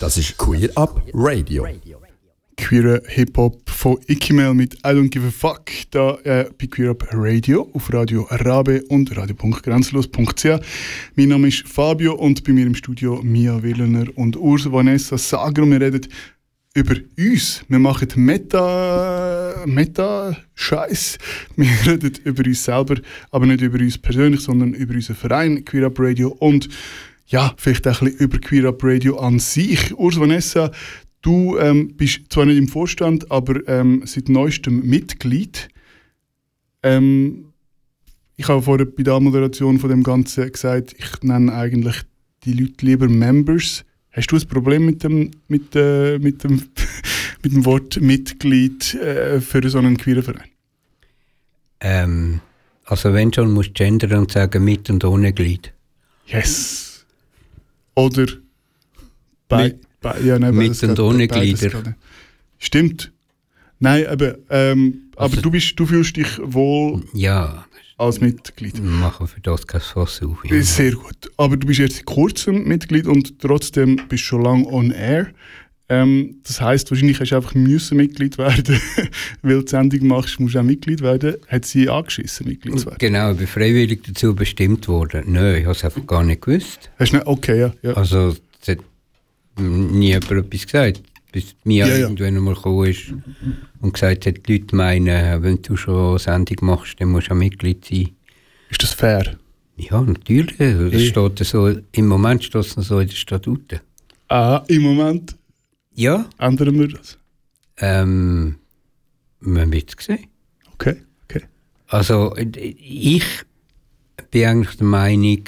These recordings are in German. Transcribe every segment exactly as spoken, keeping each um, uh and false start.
Das ist Queer Up Radio. Queer Hip-Hop von Ikimel mit I Don't Give a Fuck, da äh, bei Queer Up Radio auf Radio Rabe und radio punkt grenzlos punkt c h. Mein Name ist Fabio und bei mir im Studio Mia Willener und Urs Vanessa Sager und wir reden über uns. Wir machen Meta, Meta-Scheiß. Wir reden über uns selber, aber nicht über uns persönlich, sondern über unseren Verein Queer Up Radio und ja, vielleicht auch ein bisschen über Queer Up Radio an sich. Urs Vanessa, du ähm, bist zwar nicht im Vorstand, aber ähm, seit neuestem Mitglied. Ähm, ich habe vorher bei der Moderation von dem Ganzen gesagt, ich nenne eigentlich die Leute lieber Members. Hast du ein Problem mit dem, mit, äh, mit dem, mit dem Wort Mitglied äh, für so einen queeren Verein? Ähm, also wenn schon, musst du gendern und sagen mit und ohne Glied. Yes. Oder bei... Mit. Ja, nein, mit und ohne Glieder. Stimmt. Nein, aber, ähm, also, aber du, bist, du fühlst dich wohl ja, als Mitglied. Wir machen für das kein Fass auf. Ja. Sehr gut. Aber du bist jetzt seit kurzem Mitglied und trotzdem bist du schon lange on air. Ähm, das heisst, wahrscheinlich hast du einfach müssen Mitglied werden, weil du die Sendung machst, musst du auch Mitglied werden. Hat sie angeschissen, Mitglied zu werden? Genau, ich bin freiwillig dazu bestimmt worden. Nein, ich habe es einfach gar nicht gewusst. Hast du nicht? Okay, ja. ja. Also, nie jemand etwas gesagt, bis mir ja, ja. irgendwann einmal gekommen ist und gesagt hat, die Leute meinen, wenn du schon eine Sendung machst, dann musst du auch Mitglied sein. Ist das fair? Ja, natürlich. Das hey. steht so, im Moment steht es noch so in den Statuten. Ah, im Moment? Ja. Ändern wir das? Ähm, man wird es sehen. Okay, okay. Also, ich bin eigentlich der Meinung,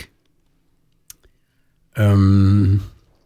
ähm,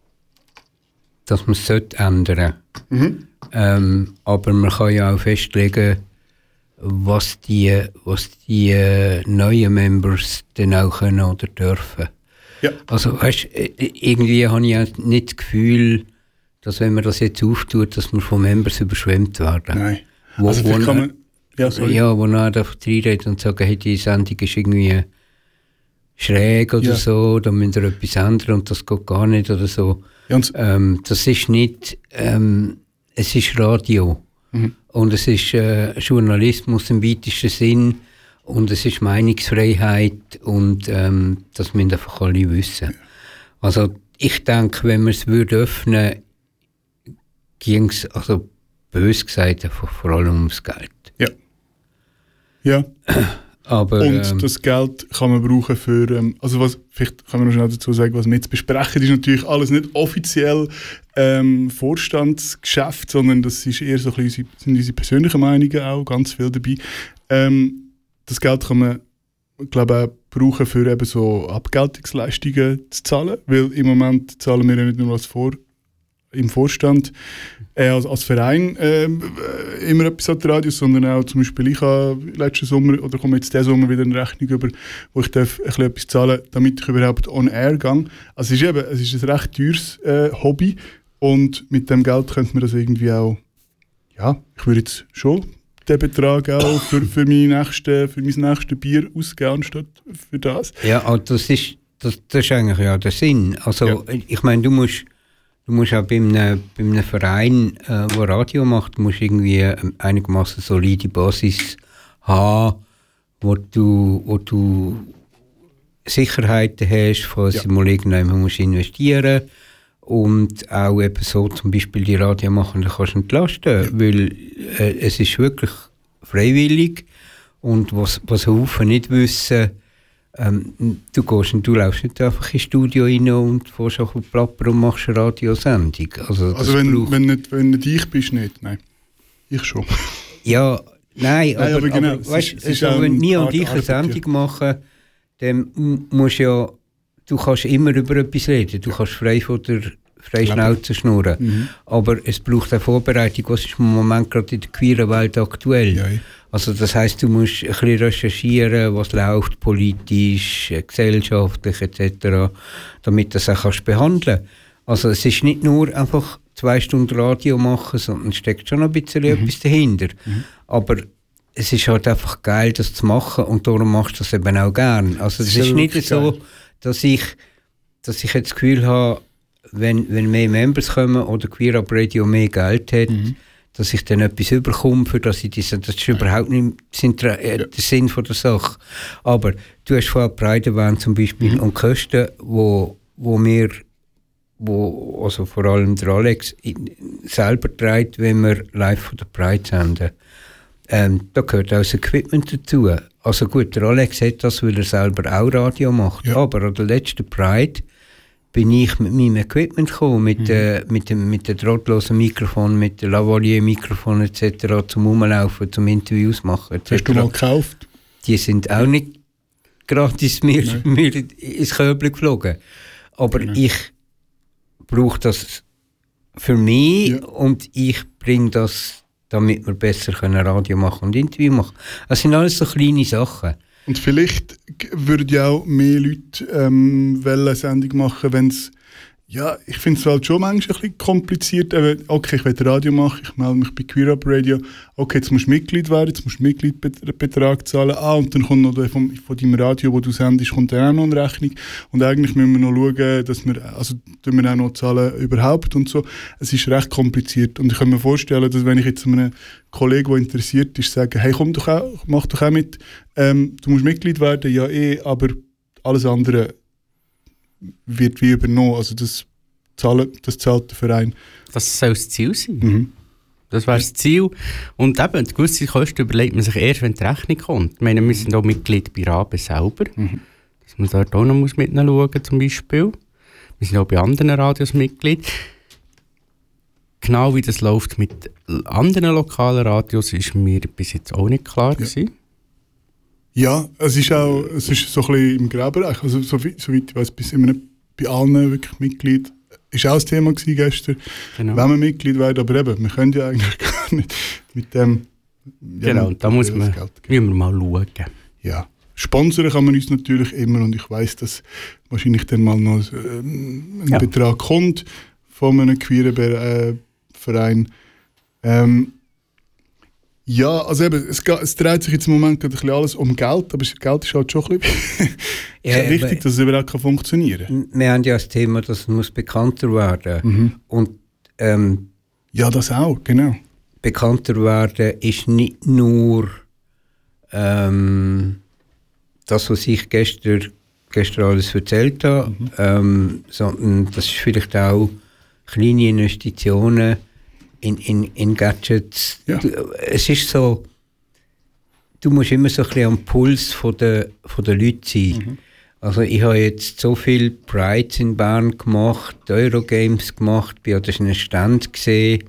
dass man es ändern sollte. Mhm. Ähm, aber man kann ja auch festlegen, was die, was die äh, neuen Members dann auch können oder dürfen. Ja. Also weißt, irgendwie habe ich auch nicht das Gefühl, dass wenn man das jetzt auftut, dass wir von Members überschwemmt werden. Nein. Wo, also wo kann man... Ja, sorry. Ja, wo dann einfach reinreden und sagen, hey, die Sendung ist irgendwie schräg oder ja. so, da müsst ihr etwas ändern und das geht gar nicht oder so. Ja, ähm, das ist nicht, ähm, es ist Radio mhm. und es ist äh, Journalismus im weitesten Sinn und es ist Meinungsfreiheit und ähm, das müssen einfach alle wissen. Ja. Also ich denke, wenn man es würde öffnen, ging es, also bös gesagt, einfach vor allem ums Geld. Ja. Ja. Aber, und ähm, das Geld kann man brauchen für, ähm, also was, vielleicht kann man noch schnell dazu sagen, was wir jetzt besprechen, ist natürlich alles nicht offiziell ähm, Vorstandsgeschäft, sondern das ist eher so ein bisschen, sind unsere persönlichen Meinungen auch, ganz viel dabei. Ähm, das Geld kann man, glaube ich, auch brauchen für eben so Abgeltungsleistungen zu zahlen, weil im Moment zahlen wir ja nicht nur als Vor im Vorstand äh, als, als Verein äh, immer etwas an die Radios, sondern auch zum Beispiel ich habe letzten Sommer oder komme jetzt diesen Sommer wieder eine Rechnung über, wo ich darf ein bisschen etwas zahlen, damit ich überhaupt on air gehe. Also es ist eben, es ist ein recht teures äh, Hobby und mit dem Geld könnte man das irgendwie auch, ja, ich würde jetzt schon den Betrag auch für, für, meine nächste, für mein nächstes Bier ausgeben, anstatt für das. Ja, also das ist, das, das ist eigentlich ja der Sinn. Also ja. Ich meine, du musst Du musst auch bei einem, bei einem Verein, äh, der Radio macht, musst irgendwie einigermaßen solide Basis haben, wo du, wo du Sicherheiten hast, falls ja. du mal irgendjemand musst investieren und auch eben so zum Beispiel die Radio machen, da kannst du entlasten, ja. weil äh, es ist wirklich freiwillig und was, was Haufen nicht wissen, Ähm, du gehst und du läufst nicht einfach ins Studio rein und fährst auf den Plapper und machst eine Radiosendung. Also, also wenn, braucht... wenn, nicht, wenn nicht ich bist, nicht? Nein. Ich schon. Ja, nein, aber, nein, aber, genau, aber weißt, ist, ist also, wenn wir und Art, ich eine Sendung ja. machen, dann musst ja, du kannst immer über etwas reden. Du ja. kannst frei von der frei Schnauze schnurren. Mhm. Aber es braucht eine Vorbereitung, was ist im Moment gerade in der queeren Welt aktuell. Ja, ja. Also das heisst, du musst ein bisschen recherchieren, was läuft politisch, gesellschaftlich et cetera, damit du das auch kannst behandeln kannst. Also es ist nicht nur einfach zwei Stunden Radio machen, sondern es steckt schon ein bisschen mhm. etwas dahinter. Mhm. Aber es ist halt einfach geil, das zu machen und darum machst du das eben auch gern. Also es ist, ist nicht so, dass ich, dass ich jetzt das Gefühl habe, wenn, wenn mehr Members kommen oder Queer Up Radio mehr Geld hat, mhm. dass ich dann etwas überkomme, für das ich das, das ist überhaupt nicht der, äh, ja. der Sinn von der Sache. Aber du hast vorhin Pride erwähnt zum Beispiel, mhm. und Kosten, wo, wo wir, wo also vor allem der Alex selber trägt, wenn wir live von der Pride senden. Ähm, da gehört auch das Equipment dazu. Also gut, der Alex hat das, weil er selber auch Radio macht. Ja. Aber an der letzten Pride bin ich mit meinem Equipment gekommen, mit, mhm. äh, mit dem mit dem drahtlosen Mikrofon, mit dem Lavalier-Mikrofon et cetera zum Rumlaufen, zum Interviews machen et cetera. Hast du mal gekauft? Die sind auch nicht gratis mir, mir ins Körbchen geflogen. Aber genau. ich brauche das für mich, ja. und ich bringe das, damit wir besser können Radio machen und Interview machen. Das sind alles so kleine Sachen. Und vielleicht würden ja auch mehr Leute ähm, eine Sendung machen, wenn es, ja, ich finde es halt schon manchmal ein bisschen kompliziert. Okay, ich will Radio machen, ich melde mich bei Queer Up Radio. Okay, jetzt musst du Mitglied werden, jetzt musst du Mitgliedbetrag zahlen. Ah, und dann kommt noch der von, von deinem Radio, wo du sendest, kommt dann auch noch eine Rechnung. Und eigentlich müssen wir noch schauen, dass wir, also tun wir auch noch zahlen überhaupt und so. Es ist recht kompliziert. Und ich kann mir vorstellen, dass wenn ich jetzt einem Kollegen, der interessiert ist, sage, hey, komm doch auch, mach doch auch mit. Ähm, du musst Mitglied werden, ja eh, aber alles andere wird wie übernommen. Also das, zahlen, das zahlt der Verein. Das soll das Ziel sein. Mhm. Das wäre das Ziel. Und eben, gewisse Kosten überlegt man sich erst, wenn die Rechnung kommt. Ich meine, wir sind auch Mitglied bei Rabe selber. Mhm. Dass man dort auch noch muss mit ihnen schauen zum Beispiel. Wir sind auch bei anderen Radios Mitglied. Genau wie das läuft mit anderen lokalen Radios, ist mir bis jetzt auch nicht klar gewesen. Ja, es ist auch es ist so ein bisschen im Graubereich. Also, so, soweit ich weiß, bis immer nicht bei allen wirklich Mitglied. Ist auch das Thema gewesen gestern, genau. Wenn wir Mitglied werden. Aber eben, wir können ja eigentlich gar nicht mit dem. Ja, genau, da muss man, müssen wir mal schauen. Ja. Sponsern kann man uns natürlich immer, und ich weiss, dass wahrscheinlich dann mal noch äh, ein ja. Betrag kommt von einem queeren äh, Verein. Ähm, Ja, also eben, es, es dreht sich jetzt im Moment gerade ein bisschen alles um Geld, aber Geld ist halt schon ein bisschen ja, wichtig, dass es überhaupt funktionieren kann. Wir haben ja das Thema, dass es muss bekannter werden mhm. und ähm, ja, das auch, genau. Bekannter werden ist nicht nur ähm, das, was ich gestern, gestern alles erzählt habe, mhm. ähm, sondern das ist vielleicht auch kleine Investitionen In, in, in Gadgets. Ja. Du, es ist so, du musst immer so ein bisschen am Puls von der, von der Leute sein. Mhm. Also ich habe jetzt so viele Prides in Bern gemacht, Eurogames gemacht, bin an einem Stand gesehen,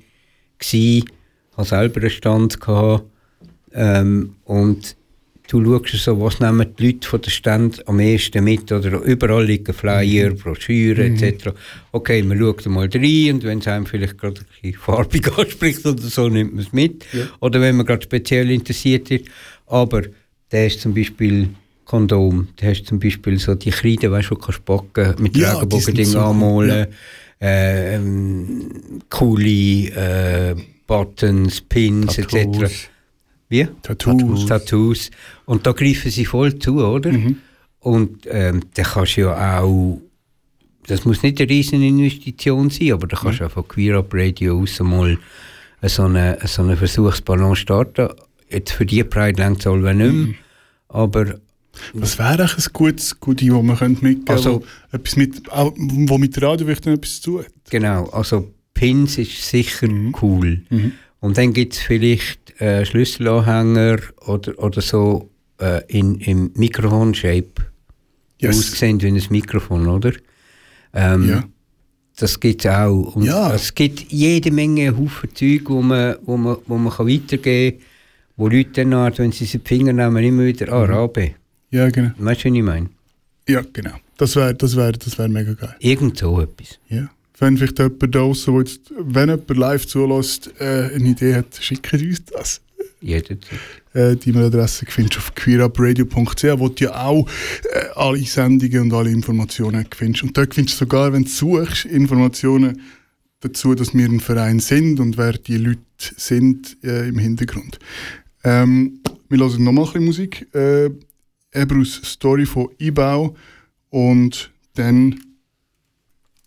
habe selber einen Stand gehabt, ähm, und du schaust so, was nehmen die Leute von den Ständen am ehesten mit, oder überall liegen Flyer, Broschüren mhm. et cetera. Okay, man schaut mal rein, und wenn es einem vielleicht gerade ein bisschen farbig anspricht oder so, nimmt man es mit. Ja. Oder wenn man gerade speziell interessiert ist. Aber der ist zum Beispiel Kondom, der hast zum Beispiel so die Kreide, weißt du, du kannst backen, mit ja, Regenbogen-Ding so anmalen, ja. äh, ähm, coole äh, Buttons, Pins et cetera. Wie? Tattoos. Tattoos. Und da greifen sie voll zu, oder? Mhm. Und ähm, da kannst du ja auch, das muss nicht eine riesen Investition sein, aber da kannst du mhm. auch von Queer Up Radio aus mal so einen so eine Versuchsballon starten. Jetzt für die Pride längt es alle nicht mehr, mhm. aber... Was wäre eigentlich ein gutes Goodie, das man mitgeben könnte, also, wo, etwas mit, auch, wo mit Radio etwas zu tun hat? Genau, also Pins ist sicher mhm. cool. Mhm. Und dann gibt es vielleicht äh, Schlüsselanhänger oder, oder so äh, in, im Mikrofon-Shape. Yes. Aussehen wie ein Mikrofon, oder? Ähm, ja. Das gibt es auch. Und ja. Es gibt jede Menge Haufen Zeug, wo man, wo man, wo man kann weitergeben kann, wo Leute dann, wenn sie die Finger nehmen, immer wieder ah, Rabe. Ja, genau. Weißt du, was ich meine? Ja, genau. Das wäre das wär, das wär mega geil. Irgend so etwas. Ja. Wenn vielleicht jemand da draussen, wo jetzt, wenn jemand live zulässt, äh, eine Idee hat, schickt uns das. Jederzeit. Äh, die E-Mail-Adresse findest du auf queerupradio punkt c h, wo du ja auch äh, alle Sendungen und alle Informationen findest. Und dort findest du sogar, wenn du suchst, Informationen dazu, dass wir ein Verein sind und wer die Leute sind äh, im Hintergrund. Ähm, wir hören nochmal ein bisschen Musik. Äh, eben aus Story von Ibau und dann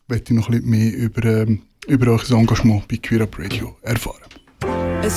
möchte ich noch ein bisschen mehr über, ähm, über euer Engagement bei Queer Up Radio erfahren.